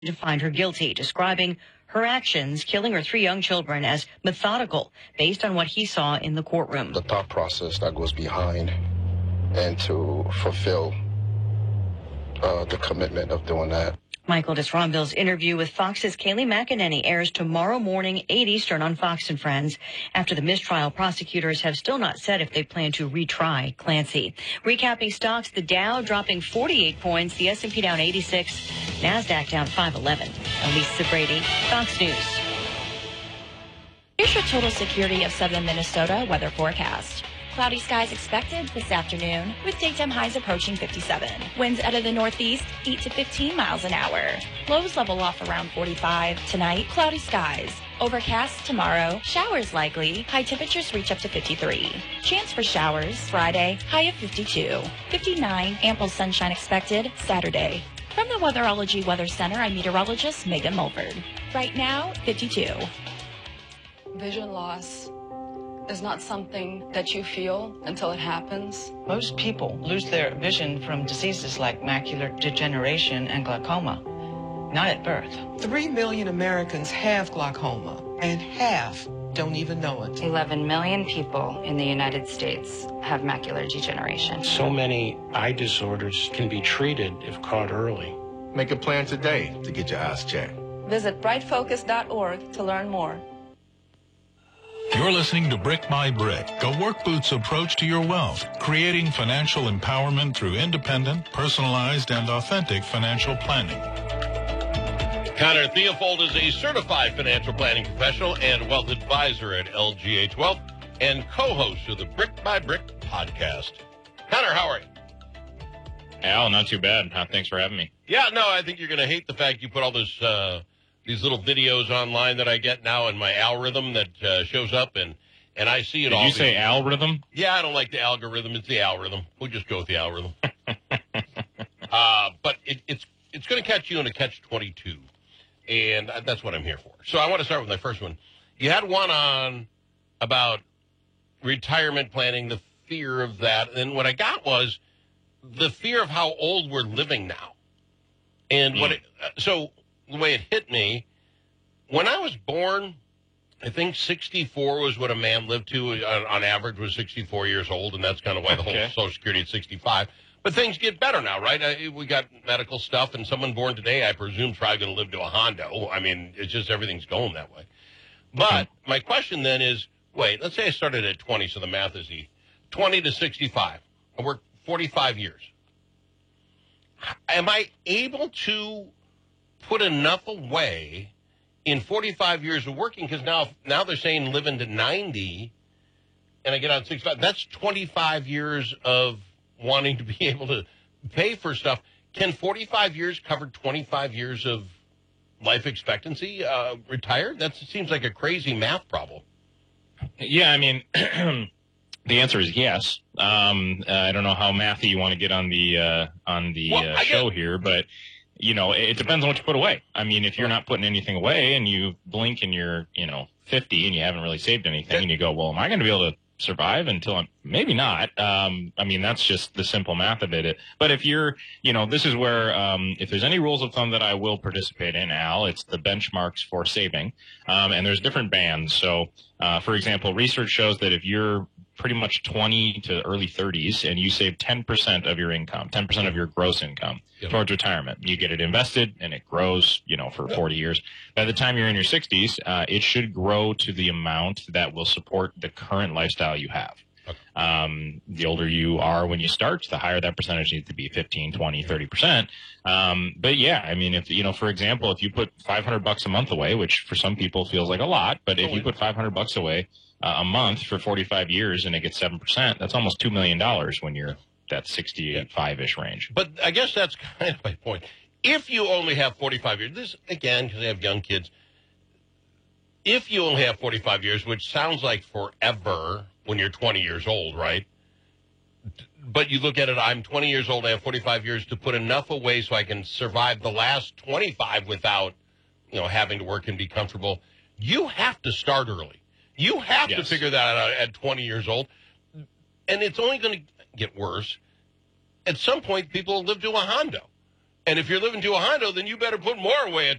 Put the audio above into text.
to find her guilty, describing her actions, killing her 3 young children, as methodical based on what he saw in the courtroom. The thought process that goes behind and to fulfill the commitment of doing that. Michael Disronville's interview with Fox's Kayleigh McEnany airs tomorrow morning, 8 Eastern on Fox and Friends. After the mistrial, prosecutors have still not said if they plan to retry Clancy. Recapping stocks, the Dow dropping 48 points, the S&P down 86, NASDAQ down 511. Elisa Brady, Fox News. Here's your total security of southern Minnesota weather forecast. Cloudy skies expected this afternoon with daytime highs approaching 57. Winds out of the northeast 8 to 15 miles an hour. Lows level off around 45. Tonight, cloudy skies. Overcast tomorrow. Showers likely. High temperatures reach up to 53. Chance for showers Friday. High of 52. 59. Ample sunshine expected Saturday. From the Weatherology Weather Center, I'm meteorologist Megan Mulford. Right now, 52. Vision loss is not something that you feel until it happens. Most people lose their vision from diseases like macular degeneration and glaucoma, not at birth. 3 million Americans have glaucoma, and half don't even know it. 11 million people in the United States have macular degeneration. So many eye disorders can be treated if caught early. Make a plan today to get your eyes checked. Visit brightfocus.org to learn more. You're listening to Brick by Brick, a work boot's approach to your wealth, creating financial empowerment through independent, personalized, and authentic financial planning. Connor Theofold is a certified financial planning professional and wealth advisor at LGH Wealth and co-host of the Brick by Brick podcast. Connor, how are you? Al, not too bad. Thanks for having me. Yeah, no, I think you're going to hate the fact you put all this these little videos online that I get now in my algorithm that shows up, and I see it all. Did you say algorithm? Yeah, I don't like the algorithm. It's the algorithm. We'll just go with the algorithm. But it's going to catch you in a catch-22, and that's what I'm here for. So I want to start with my first one. You had one on about retirement planning, the fear of that, and what I got was the fear of how old we're living now. And so the way it hit me, when I was born, I think 64 was what a man lived to on average, was 64 years old, and that's kind of why the whole Social Security at 65. But things get better now, right? We got medical stuff, and someone born today, I presume, is probably going to live to a Hondo. I mean, it's just everything's going that way. But my question then is, wait, let's say I started at 20, so the math is easy. 20 to 65. I worked 45 years. Am I able to put enough away in 45 years of working? Because now they're saying living to 90, and I get out at 65. That's 25 years of wanting to be able to pay for stuff. Can 45 years cover 25 years of life expectancy retired? That seems like a crazy math problem. Yeah, I mean, the answer is yes. I don't know how mathy you want to get on the show here, but you know, it depends on what you put away. I mean, if you're not putting anything away and you blink and you're, 50 and you haven't really saved anything, and you go, well, am I going to be able to survive until I'm maybe not? I mean, that's just the simple math of it. But if you're, this is where, if there's any rules of thumb that I will participate in, Al, it's the benchmarks for saving. And there's different bands. So, for example, research shows that if you're pretty much 20 to early 30s and you save 10% of your income, 10% of your gross income towards retirement, you get it invested and it grows, for 40 years. By the time you're in your 60s, it should grow to the amount that will support the current lifestyle you have. The older you are when you start, the higher that percentage needs to be, 15, 20, 30%. But yeah, I mean, if, for example, if you put $500 a month away, which for some people feels like a lot, but if you put $500 away a month for 45 years and it gets 7%, that's almost $2 million when you're that 65-ish range. But I guess that's kind of my point. If you only have 45 years, this, again, because I have young kids, if you only have 45 years, which sounds like forever when you're 20 years old, right? But you look at it, I'm 20 years old, I have 45 years to put enough away so I can survive the last 25 without, having to work and be comfortable. You have to start early. You have to figure that out at 20 years old. And it's only going to get worse. At some point, people will live to a Hondo. And if you're living to a Hondo, then you better put more away